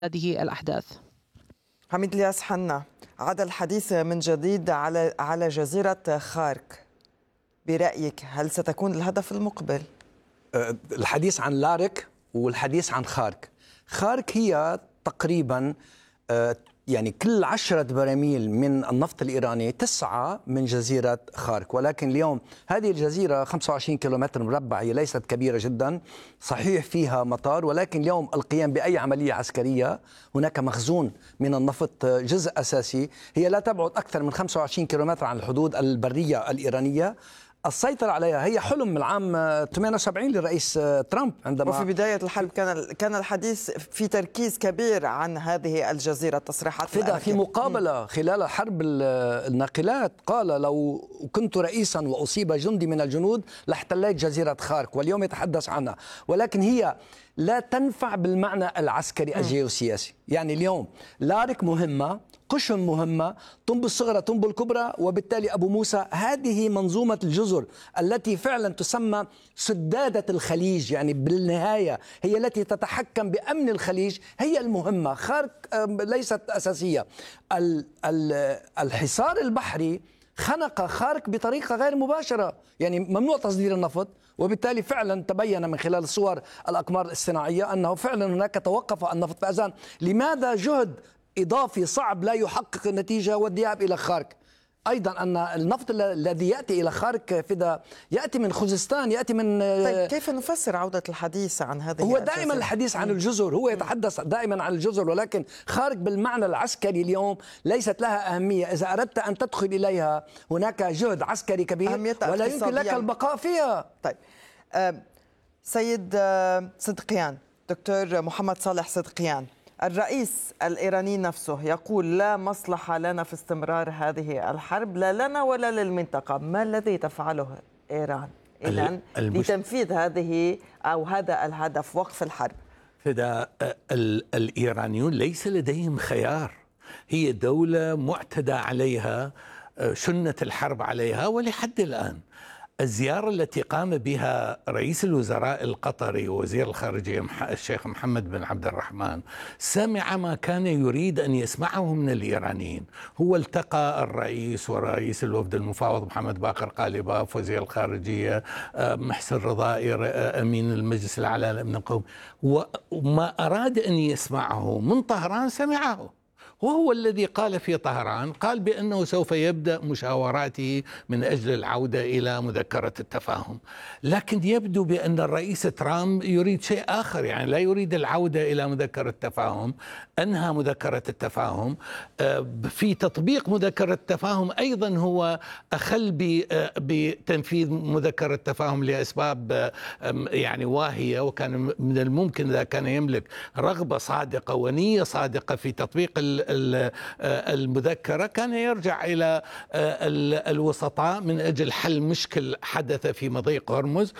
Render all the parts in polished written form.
هذه الأحداث. حميد الياس حنا، عاد الحديث من جديد على جزيرة خارك. برأيك هل ستكون الهدف المقبل؟ الحديث عن لارك والحديث عن خارك. خارك هي تقريبا يعني كل 10 براميل من النفط الإيراني 9 من جزيرة خارك، ولكن اليوم هذه الجزيرة 25 كيلومتر مربع، هي ليست كبيرة جدا، صحيح فيها مطار، ولكن اليوم القيام بأي عملية عسكرية هناك مخزون من النفط جزء أساسي، هي لا تبعد أكثر من 25 كيلومتر عن الحدود البرية الإيرانية. السيطرة عليها هي حلم من العام 78 للرئيس ترامب عندما وفي بداية الحرب كان الحديث في تركيز كبير عن هذه الجزيرة. تصريحات في مقابلة خلال حرب الناقلات قال: لو كنت رئيسا وأصيب جندي من الجنود لاحتليت جزيرة خارك، واليوم يتحدث عنها، ولكن هي لا تنفع بالمعنى العسكري الجيوسياسي. يعني اليوم لارك مهمة، قشم مهمة، طنب الصغرى طنب الكبرى، وبالتالي أبو موسى هذه منظومة الجزر التي فعلا تسمى سدادة الخليج، يعني بالنهاية هي التي تتحكم بأمن الخليج، هي المهمة. خارك ليست أساسية. الحصار البحري خنق خارك بطريقة غير مباشرة، يعني ممنوع تصدير النفط، وبالتالي فعلا تبين من خلال صور الأقمار الاصطناعية أنه فعلا هناك توقف النفط. فإذن لماذا جهد إضافي صعب لا يحقق النتيجة والذهاب إلى خارك؟ أيضا أن النفط الذي يأتي إلى خارك فدا يأتي من خوزستان، يأتي من طيب كيف نفسر عودة الحديث عن هذه هو دائما الحديث عن الجزر، هو يتحدث دائما عن الجزر، ولكن خارك بالمعنى العسكري اليوم ليست لها أهمية. إذا أردت أن تدخل إليها هناك جهد عسكري كبير ولا يمكن لك البقاء فيها. طيب سيد صدقيان، دكتور محمد صالح صدقيان، الرئيس الإيراني نفسه يقول: لا مصلحة لنا في استمرار هذه الحرب، لا لنا ولا للمنطقة. ما الذي تفعله إيران إذن لتنفيذ هذه أو هذا الهدف، وقف الحرب؟ فدا الإيرانيون ليس لديهم خيار، هي دولة معتدى عليها، شنت الحرب عليها، ولحد الآن الزيارة التي قام بها رئيس الوزراء القطري ووزير الخارجية الشيخ محمد بن عبد الرحمن سمع ما كان يريد أن يسمعه من الإيرانيين. هو التقى الرئيس ورئيس الوفد المفاوض محمد باقر قالباف، وزير الخارجية محسن رضائي، أمين المجلس الأعلى للأمن القومي، وما أراد أن يسمعه من طهران سمعه. وهو الذي قال في طهران، قال بأنه سوف يبدأ مشاوراته من أجل العودة إلى مذكرة التفاهم، لكن يبدو بأن الرئيس ترامب يريد شيء آخر، يعني لا يريد العودة إلى مذكرة التفاهم، أنهى مذكرة التفاهم. في تطبيق مذكرة التفاهم أيضا هو أخل بتنفيذ مذكرة التفاهم لأسباب يعني واهية، وكان من الممكن إذا كان يملك رغبة صادقة ونية صادقة في تطبيق المذكرة كان يرجع إلى الوسطاء من أجل حل مشكل حدث في مضيق هرمز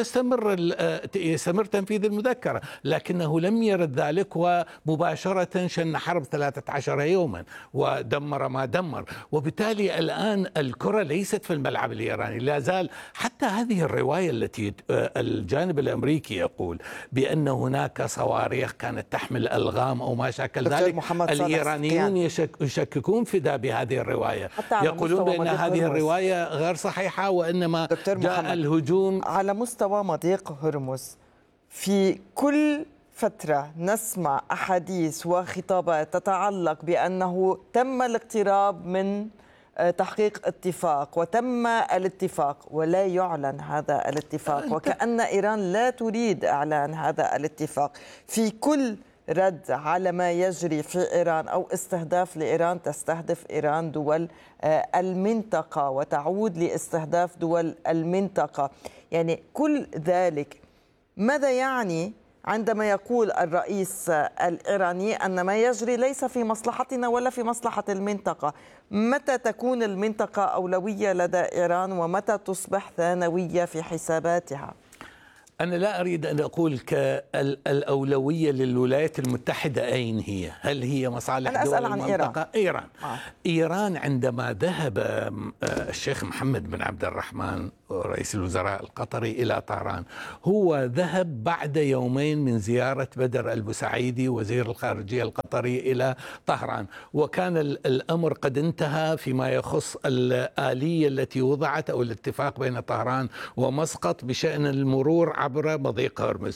يستمر تنفيذ المذكرة، لكنه لم يرد ذلك، ومباشرة شن حرب 13 يوما ودمر ما دمر. وبالتالي الآن الكرة ليست في الملعب الإيراني، لا زال حتى هذه الرواية التي الجانب الأمريكي يقول بأن هناك صواريخ كانت تحمل ألغام أو ما شاكل ذلك، الإيرانيون يشككون في بهذه الرواية، يقولون بأن هذه الرواية غير صحيحة، وإنما جاء الهجوم على مستوى مضيق هرمز. في كل فترة نسمع أحاديث وخطابات تتعلق بأنه تم الاقتراب من تحقيق اتفاق، وتم الاتفاق ولا يعلن هذا الاتفاق، وكأن إيران لا تريد إعلان هذا الاتفاق. في كل رد على ما يجري في إيران أو استهداف لإيران، تستهدف إيران دول المنطقة وتعود لاستهداف دول المنطقة. يعني كل ذلك ماذا يعني عندما يقول الرئيس الإيراني أن ما يجري ليس في مصلحتنا ولا في مصلحة المنطقة؟ متى تكون المنطقة أولوية لدى إيران ومتى تصبح ثانوية في حساباتها؟ أنا لا أريد أن أقول الأولوية للولايات المتحدة أين هي؟ هل هي مصالح دول المنطقة؟ إيران. إيران عندما ذهب الشيخ محمد بن عبد الرحمن رئيس الوزراء القطري إلى طهران. هو ذهب بعد يومين من زيارة بدر البوسعيدي وزير الخارجية القطري إلى طهران، وكان الأمر قد انتهى فيما يخص الآلية التي وضعت أو الاتفاق بين طهران ومسقط بشأن المرور عبر مضيق هرمز.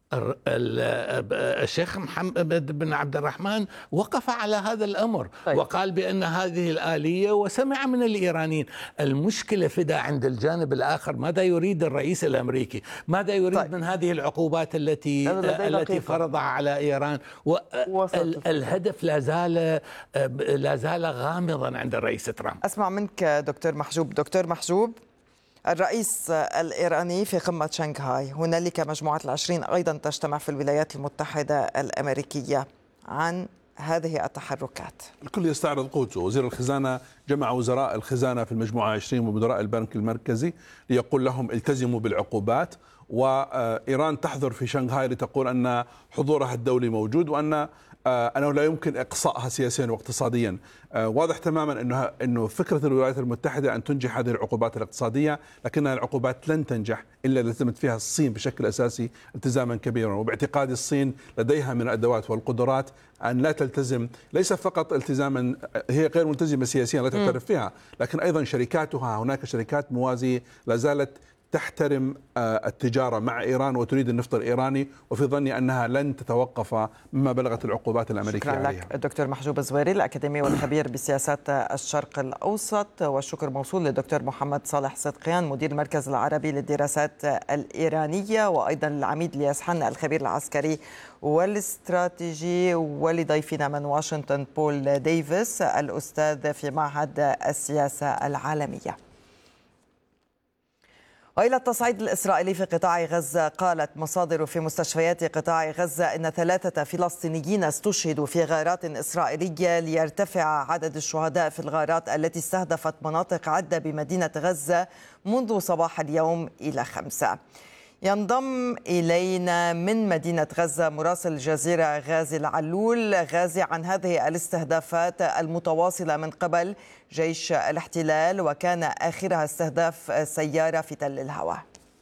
الشيخ محمد بن عبد الرحمن وقف على هذا الأمر وقال بأن هذه الآلية، وسمع من الإيرانيين. المشكلة فدا عند الجانب الآخر، ماذا يريد الرئيس الأمريكي؟ ماذا يريد من هذه العقوبات التي فرضها على إيران؟ والهدف لا زال غامضا عند الرئيس ترامب. أسمع منك دكتور محجوب. دكتور محجوب، الرئيس الإيراني في قمة شنغهاي، هنالك مجموعة ال20 أيضا تجتمع في الولايات المتحدة الأمريكية عن هذه التحركات. الكل يستعرض قوته. وزير الخزانة جمع وزراء الخزانة في المجموعة 20 ومدراء البنك المركزي ليقول لهم التزموا بالعقوبات، وإيران تحضر في شنغهاي لتقول أن حضورها الدولي موجود وأن أنه لا يمكن إقصائها سياسيا واقتصاديا. واضح تماما أنه فكرة الولايات المتحدة أن تنجح هذه العقوبات الاقتصادية، لكنها العقوبات لن تنجح إلا إذا التزمت فيها الصين بشكل أساسي التزاما كبيرا. وباعتقاد الصين لديها من الأدوات والقدرات أن لا تلتزم، ليس فقط التزاما، هي غير ملتزمة سياسيا لا تعترف فيها، لكن أيضا شركاتها، هناك شركات موازية لا زالت تحترم التجارة مع إيران وتريد النفط الإيراني، وفي ظني أنها لن تتوقف مما بلغت العقوبات الأمريكية شكرا عليها. لك الدكتور محجوب الزويري الأكاديمي والخبير بسياسات الشرق الأوسط، والشكر موصول للدكتور محمد صالح صدقيان مدير المركز العربي للدراسات الإيرانية، وأيضا العميد الياس حنا الخبير العسكري والاستراتيجي، ولضيفنا من واشنطن بول ديفيس الأستاذ في معهد السياسة العالمية. وإلى التصعيد الإسرائيلي في قطاع غزة، قالت مصادر في مستشفيات قطاع غزة إن 3 فلسطينيين استشهدوا في غارات إسرائيلية ليرتفع عدد الشهداء في الغارات التي استهدفت مناطق عدة بمدينة غزة منذ صباح اليوم إلى 5. ينضم إلينا من مدينة غزة مراسل الجزيرة غازي العلول. غازي، عن هذه الاستهدافات المتواصلة من قبل جيش الاحتلال، وكان آخرها استهداف سيارة في تل الهوى.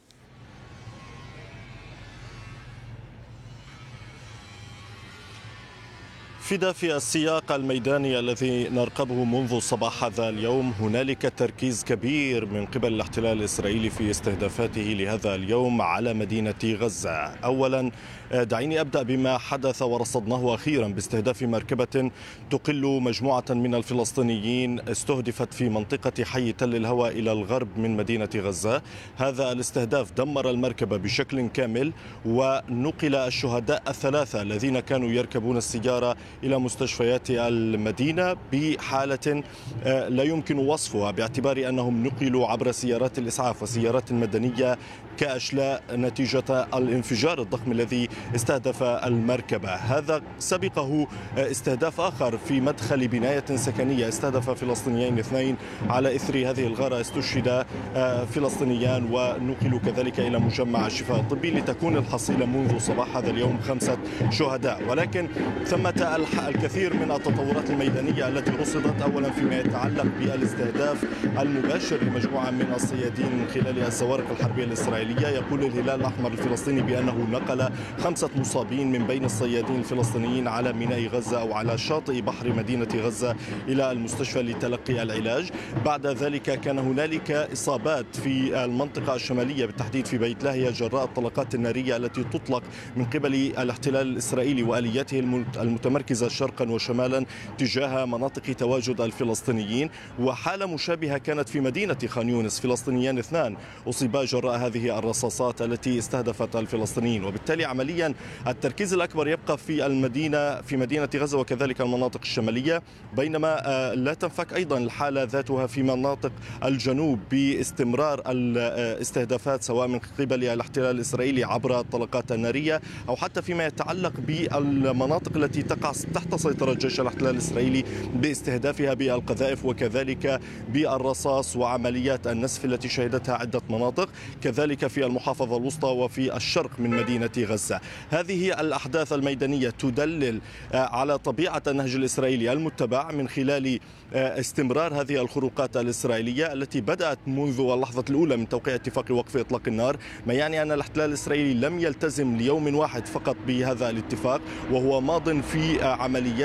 فدا، في السياق الميداني الذي نرقبه منذ صباح هذا اليوم هنالك تركيز كبير من قبل الاحتلال الإسرائيلي في استهدافاته لهذا اليوم على مدينة غزة. أولا دعيني أبدأ بما حدث ورصدناه أخيرا باستهداف مركبة تقل مجموعة من الفلسطينيين استهدفت في منطقة حي تل الهوى إلى الغرب من مدينة غزة. هذا الاستهداف دمر المركبة بشكل كامل، ونقل الشهداء الثلاثة الذين كانوا يركبون السيارة إلى مستشفيات المدينة بحالة لا يمكن وصفها، باعتبار أنهم نقلوا عبر سيارات الإسعاف وسيارات مدنية كأشلاء نتيجة الانفجار الضخم الذي استهدف المركبة. هذا سبقه استهداف آخر في مدخل بناية سكنية استهدف فلسطينيين 2 على إثر هذه الغارة. استشهد فلسطينيان ونقلوا كذلك إلى مجمع الشفاء الطبي، لتكون الحصيلة منذ صباح هذا اليوم 5 شهداء. ولكن ثمة الكثير من التطورات الميدانية التي رصدت، أولا فيما يتعلق بالاستهداف المباشر لمجموعة من الصيادين من خلال الصواريخ الحربية الإسرائيلية. يقول الهلال الأحمر الفلسطيني بأنه نقل 5 مصابين من بين الصيادين الفلسطينيين على ميناء غزة أو على شاطئ بحر مدينة غزة إلى المستشفى لتلقي العلاج. بعد ذلك كان هنالك إصابات في المنطقة الشمالية، بالتحديد في بيت لاهيا، جراء الطلقات النارية التي تطلق من قبل الاحتلال الإسرائيلي وآلياته المتمركزة شرقا وشمالا تجاه مناطق تواجد الفلسطينيين. وحالة مشابهة كانت في مدينة خان يونس، فلسطينيان 2 أصيبا جراء هذه الرصاصات التي استهدفت الفلسطينيين. وبالتالي عمليا التركيز الأكبر يبقى في مدينة غزة وكذلك المناطق الشمالية، بينما لا تنفك أيضا الحالة ذاتها في مناطق الجنوب باستمرار الاستهدافات سواء من قبل الاحتلال الإسرائيلي عبر الطلقات النارية أو حتى فيما يتعلق بالمناطق التي تقع تحت سيطرة جيش الاحتلال الإسرائيلي باستهدافها بالقذائف وكذلك بالرصاص وعمليات النسف التي شهدتها عدة مناطق، كذلك في المحافظة الوسطى وفي الشرق من مدينة غزة. هذه الأحداث الميدانية تدلل على طبيعة النهج الإسرائيلي المتبع من خلال استمرار هذه الخروقات الإسرائيلية التي بدأت منذ اللحظة الأولى من توقيع اتفاق وقف إطلاق النار، ما يعني أن الاحتلال الإسرائيلي لم يلتزم ليوم واحد فقط بهذا الاتفاق، وهو ماض في عمليات